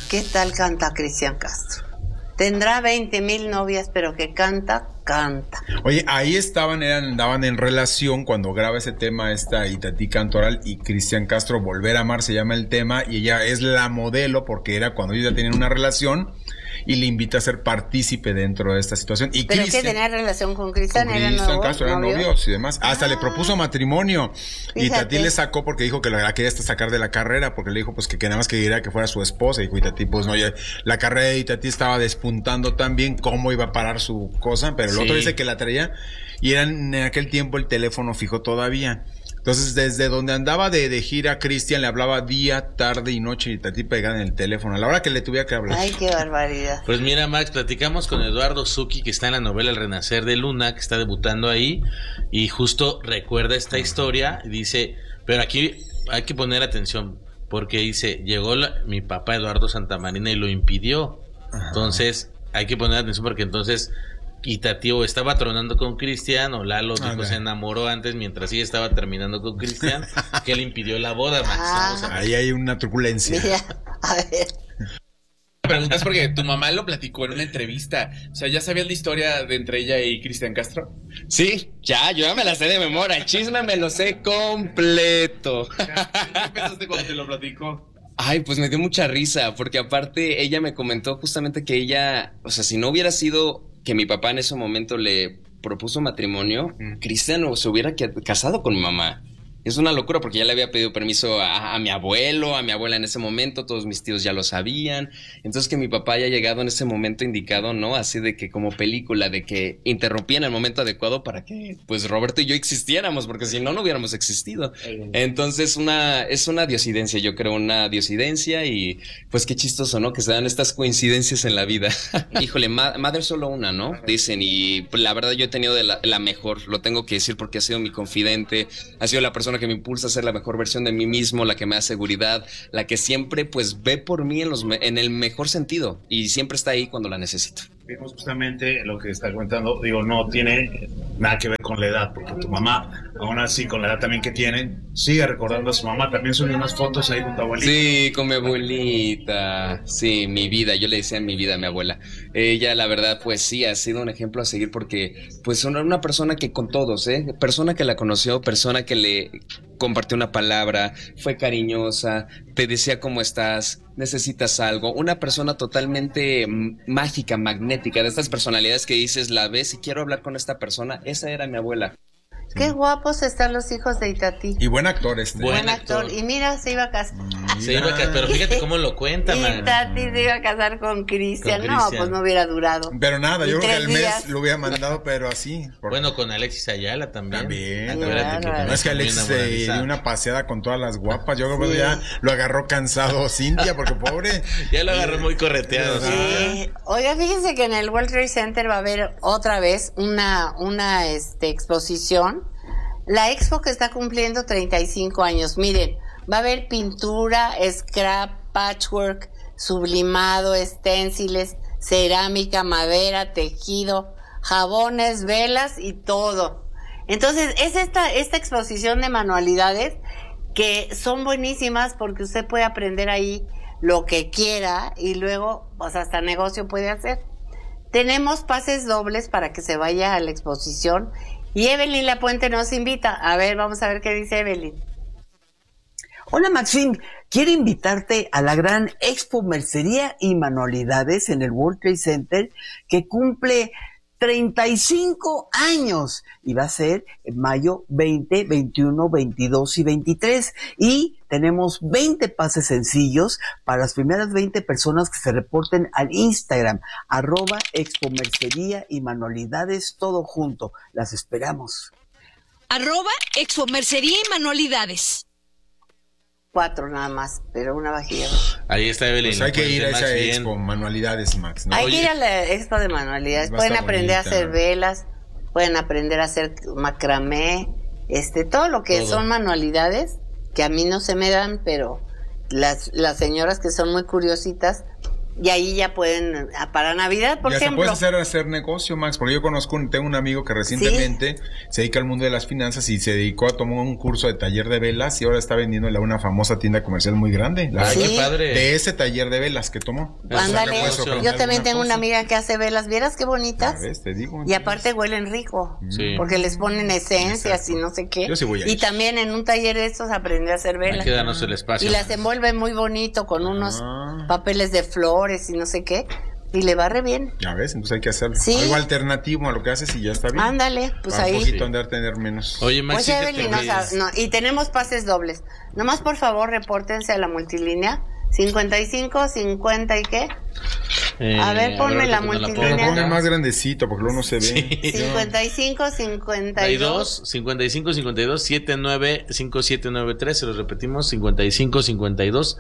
¿Qué tal canta Cristian Castro? Tendrá 20,000 novias, pero que canta. Oye, ahí andaban en relación cuando graba ese tema Itatí Cantoral y Cristian Castro, Volver a Amar se llama el tema, y ella es la modelo porque era cuando ellos ya tenían una relación y le invita a ser partícipe dentro de esta situación. Y ¿pero qué tenía relación con Cristian? Cristian Castro, eran novios y demás. Hasta le propuso matrimonio. Fíjate. Y Itatí le sacó porque dijo que la quería hasta sacar de la carrera, porque le dijo pues que nada más quería que fuera su esposa. Y dijo Itatí, pues no, ya, la carrera de Itatí estaba despuntando tan bien, cómo iba a parar su cosa, pero el otro dice que la traía y eran en aquel tiempo el teléfono fijo todavía. Entonces, desde donde andaba de gira, Cristian le hablaba día, tarde y noche, y Itatí pegada en el teléfono, a la hora que le tuviera que hablar. Ay, qué barbaridad. Pues mira, Max, platicamos con Eduardo Zucchi, que está en la novela El Renacer de Luna, que está debutando ahí, y justo recuerda esta historia, y dice, pero aquí hay que poner atención, porque dice, llegó mi papá Eduardo Santamarina y lo impidió. Ajá. Entonces, hay que poner atención porque entonces Itatí o estaba tronando con Cristian, o Lalo dijo, se enamoró antes mientras ella estaba terminando con Cristian, que le impidió la boda, Max. Ahí hay una truculencia. Mira, a ver. Preguntas porque tu mamá lo platicó en una entrevista. O sea, ¿ya sabías la historia de entre ella y Cristian Castro? Sí, yo ya me la sé de memoria. El chisme me lo sé completo. ¿Qué pensaste cuando te lo platicó? Ay, pues me dio mucha risa, porque aparte ella me comentó justamente que ella, o sea, si no hubiera sido que mi papá en ese momento le propuso matrimonio, Cristian se hubiera casado con mi mamá. Es una locura porque ya le había pedido permiso a mi abuelo, a mi abuela en ese momento, todos mis tíos ya lo sabían. Entonces que mi papá haya llegado en ese momento indicado, ¿no? Así de que como película, de que interrumpía en el momento adecuado para que pues Roberto y yo existiéramos, porque si no, no hubiéramos existido. Entonces es una diosidencia, yo creo, una diosidencia, y pues qué chistoso, ¿no? Que se dan estas coincidencias en la vida. Híjole, madre solo una, ¿no? Dicen, y pues, la verdad yo he tenido la mejor, lo tengo que decir porque ha sido mi confidente, ha sido la persona que me impulsa a ser la mejor versión de mí mismo, la que me da seguridad, la que siempre pues ve por mí en el mejor sentido y siempre está ahí cuando la necesito. Vimos justamente lo que está comentando, digo, no tiene nada que ver con la edad, porque tu mamá, aún así con la edad también que tiene, sigue recordando a su mamá, también subió unas fotos ahí con tu abuelita. Sí, con mi abuelita, sí, mi vida, yo le decía mi vida a mi abuela. Ella, la verdad, pues sí, ha sido un ejemplo a seguir porque, pues, una persona que con todos, persona que la conoció, persona que le compartió una palabra, fue cariñosa, te decía cómo estás, necesitas algo, una persona totalmente mágica, magnética, de estas personalidades que dices, la ves y quiero hablar con esta persona, esa era mi abuela. Qué guapos están los hijos de Itatí. Y buen actor Buen actor. Y mira, se iba a casar. Se iba a casar, pero fíjate cómo lo cuenta, man. Itatí se iba a casar con Cristian. No, pues no hubiera durado. Pero nada, yo creo que el mes días lo hubiera mandado, pero así. Bueno, con Alexis Ayala también. Acuérdate que no es que Alexis se dio una paseada con todas las guapas. Yo creo que ya lo agarró cansado Cintia, porque pobre. Ya lo agarró muy correteado. Sí. Oiga, fíjense que en el World Trade Center va a haber otra vez una exposición. La expo que está cumpliendo 35 años. Miren, va a haber pintura, scrap, patchwork, sublimado, esténciles, cerámica, madera, tejido, jabones, velas y todo. Entonces, es esta exposición de manualidades que son buenísimas porque usted puede aprender ahí lo que quiera y luego, pues hasta negocio puede hacer. Tenemos pases dobles para que se vaya a la exposición. Y Evelyn Lapuente nos invita. A ver, vamos a ver qué dice Evelyn. Hola Maxine, quiero invitarte a la gran Expo Mercería y Manualidades en el World Trade Center que cumple 35 años y va a ser en mayo 20, 21, 22 y 23 y tenemos 20 pases sencillos para las primeras 20 personas que se reporten al Instagram @Expo Mercería y Manualidades todo junto. Las esperamos. @Expo Mercería y Manualidades. 4 nada más, pero una vajilla. Ahí está Evelyn. Pues hay que ir a esa expo, manualidades, Max, ¿no? Hay que ir a la expo de manualidades. Pueden aprender a hacer velas, pueden aprender a hacer macramé, todo lo que son manualidades, que a mí no se me dan, pero las señoras que son muy curiositas, Y ahí ya pueden, para Navidad, por ya ejemplo. Ya puedes hacer negocio, Max, porque yo tengo un amigo que recientemente se dedica al mundo de las finanzas y se dedicó a tomar un curso de taller de velas y ahora está vendiéndole a una famosa tienda comercial muy grande. Qué padre. De ese taller de velas que tomó. Ándale, yo también tengo una amiga que hace velas, ¿vieras qué bonitas? ¿Ves? Te digo. Y aparte huelen rico, porque les ponen esencias y no sé qué. Yo sí voy a ir. También en un taller de estos aprendí a hacer velas. Hay que darnos el espacio. Y las envuelve muy bonito con unos papeles de flores y no sé qué, y le va re bien. Ya ves, entonces hay que hacerlo. Sí. Algo alternativo a lo que haces y ya está bien. Ándale, pues ahí. Un poquito andar tener menos. Oye, Max, pues Evelyn, y tenemos pases dobles. Nomás por favor repórtense a la multilínea 55, 50 y qué. A ver, ponme la multilínea. Pero ponme más grandecito porque luego no se ve. Sí. 55, 52. 55, 52, 79, 5793. Se los repetimos. 55, 52,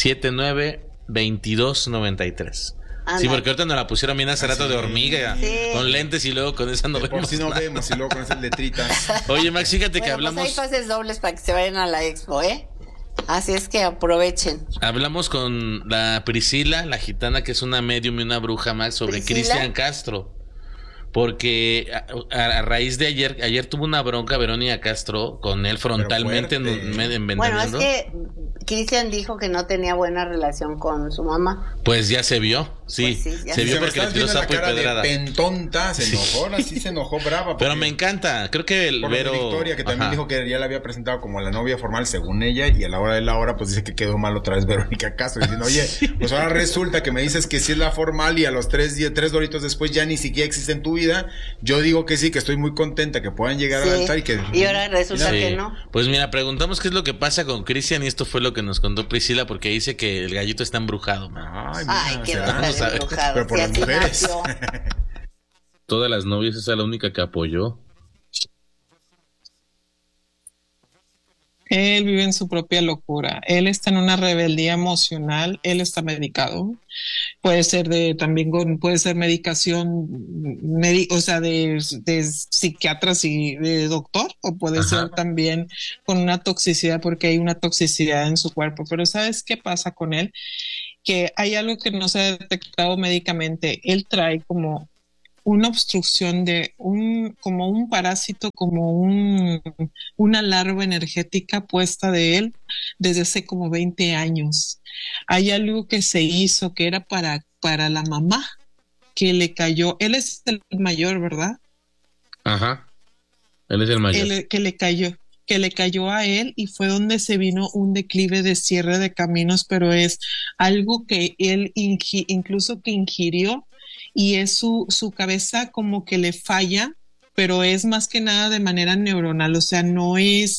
79, 22, 93. Sí, porque ahorita nos la pusieron bien hace rato de hormiga, con lentes y luego con esa no vemos. Si no vemos y luego con esas letritas. Oye, Max, fíjate que hablamos. Pues hay pases dobles para que se vayan a la expo, ¿eh? Así es que aprovechen. Hablamos con la Priscila, la gitana, que es una medium y una bruja, Max, sobre Cristian Castro. Porque a raíz de ayer tuvo una bronca Verónica Castro con él frontalmente en Bueno, es que Cristian dijo que no tenía buena relación con su mamá. Pues ya se vio, sí. Pues se vio porque le tiró sapo y pedrada. Pentonta, se enojó, ahora sí se enojó brava. Pero me encanta, creo que el Vero... Victoria, que también dijo que ya la había presentado como la novia formal según ella, y a la hora de la hora pues dice que quedó mal otra vez Verónica Castro, diciendo, oye, pues ahora resulta que me dices que sí es la formal y a los 3 doritos después ya ni siquiera existe en tu vida. Yo digo que sí, que estoy muy contenta que puedan llegar al altar y ahora resulta que no. Pues mira, preguntamos qué es lo que pasa con Cristian y esto fue lo que nos contó Priscila, porque dice que el gallito está embrujado. Ay, qué embrujado. Pero por las mujeres. Todas las novias, esa es la única que apoyó. Él vive en su propia locura. Él está en una rebeldía emocional. Él está medicado. Puede ser puede ser medicación, o sea, de psiquiatras y de doctor, o puede ser también con una toxicidad, porque hay una toxicidad en su cuerpo. Pero ¿sabes qué pasa con él? Que hay algo que no se ha detectado médicamente. Él trae como una obstrucción como un parásito, como una larva energética puesta de él desde hace como 20 años. Hay algo que se hizo que era para la mamá, que le cayó. Él es el mayor, ¿verdad? Ajá. Él es el mayor. Que le cayó a él, y fue donde se vino un declive de cierre de caminos, pero es algo que él incluso que ingirió, y es su cabeza como que le falla, pero es más que nada de manera neuronal, o sea, lo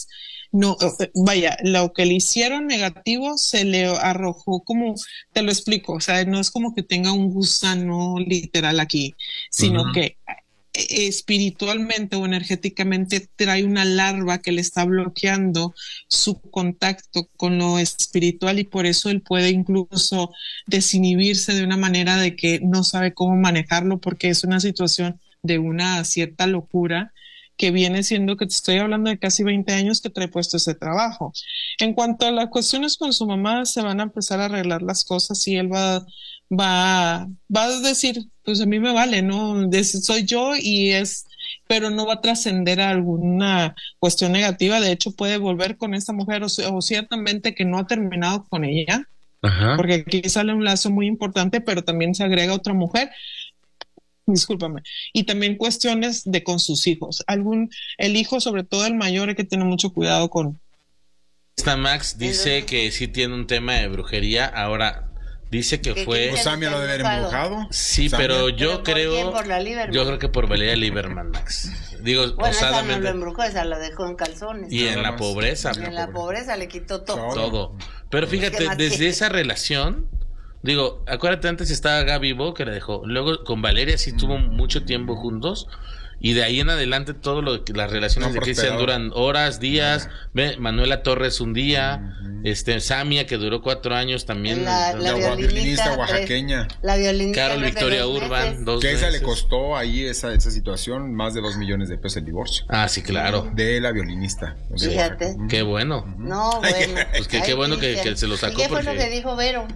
que le hicieron negativo se le arrojó, como te lo explico, o sea, no es como que tenga un gusano literal aquí, sino que espiritualmente o energéticamente trae una larva que le está bloqueando su contacto con lo espiritual, y por eso él puede incluso desinhibirse de una manera de que no sabe cómo manejarlo, porque es una situación de una cierta locura que viene siendo, que te estoy hablando de casi 20 años que trae puesto ese trabajo. En cuanto a las cuestiones con su mamá, se van a empezar a arreglar las cosas y él va a decir, pues a mí me vale, ¿no? Soy yo pero no va a trascender a alguna cuestión negativa. De hecho, puede volver con esta mujer o ciertamente que no ha terminado con ella, porque aquí sale un lazo muy importante, pero también se agrega otra mujer. Discúlpame. Y también cuestiones con sus hijos. El hijo, sobre todo el mayor, hay que tener mucho cuidado con. Esta Max dice que sí tiene un tema de brujería. Ahora dice que fue. ¿Samia lo debe haber embrujado? Sí, pero yo creo. Yo creo que por Valeria Lieberman, Max. Digo, bueno, esa no lo embrujó, esa lo dejó en calzones. Y en la pobreza. Y en la pobreza le quitó todo. Pero fíjate, desde esa relación. Digo, acuérdate, antes estaba Gaby Bo, que la dejó. Luego con Valeria sí tuvo mucho tiempo juntos. Y de ahí en adelante todo las relaciones de Cristian duran horas, días. Ve, Manuela Torres un día, Samia, que duró 4 años también. La violinista oaxaqueña. La violinista. Carol Victoria Urban, 2 que veces. esa le costó ahí esa situación más de 2 millones de pesos el divorcio. Ah, sí, claro. De la violinista. Fíjate. Qué bueno. No, bueno. Pues qué bueno que se lo sacó. ¿Qué fue lo que dijo Vero?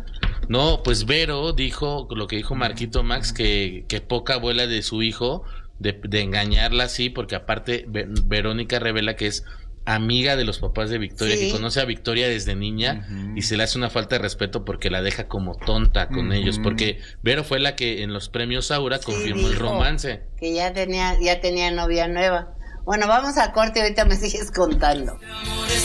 No, pues Vero dijo lo que dijo Marquito Max, que poca abuela de su hijo, de engañarla así, porque aparte Verónica revela que es amiga de los papás de Victoria, que conoce a Victoria desde niña y se le hace una falta de respeto porque la deja como tonta con ellos, porque Vero fue la que en los premios Aura confirmó el romance. Que ya tenía novia nueva. Bueno, vamos a corte, ahorita me sigues contando.